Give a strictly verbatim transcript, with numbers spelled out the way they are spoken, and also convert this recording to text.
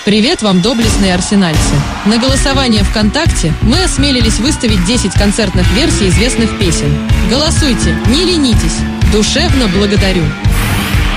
Привет вам, доблестные арсенальцы! На голосование ВКонтакте мы осмелились выставить десять концертных версий известных песен. Голосуйте, не ленитесь! Душевно благодарю!